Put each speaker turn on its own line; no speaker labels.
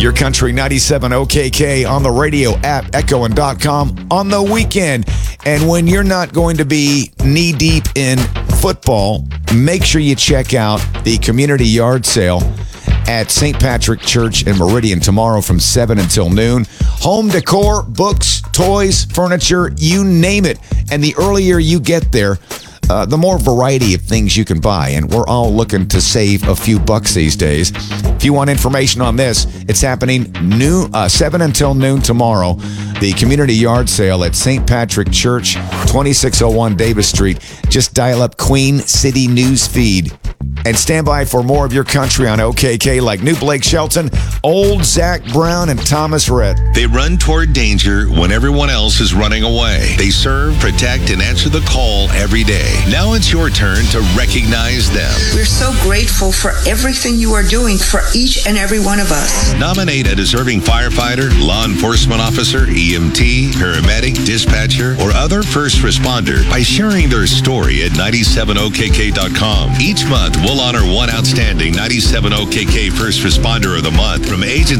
Your Country 97 OKK on the radio app, echoing.com on the weekend. And when you're not going to be knee deep in football, make sure you check out the community yard sale at St. Patrick Church in Meridian tomorrow from 7 until noon. Home decor, books, toys, furniture, you name it. And the earlier you get there, the more variety of things you can buy, and we're all looking to save a few bucks these days. If you want information on this, it's happening 7 until noon tomorrow. The community yard sale at St. Patrick Church, 2601 Davis Street. Just dial up Queen City News Feed. And stand by for more of Your Country on OKK like New Blake Shelton, Old Zach Brown, and Thomas Rhett.
They run toward danger when everyone else is running away. They serve, protect, and answer the call every day. Now it's your turn to recognize them.
We're so grateful for everything you are doing for each and every one of us.
Nominate a deserving firefighter, law enforcement officer, EMT, paramedic, dispatcher, or other first responder by sharing their story at 97okk.com. Each month, we'll honor one outstanding 97 OKK First Responder of the Month from agencies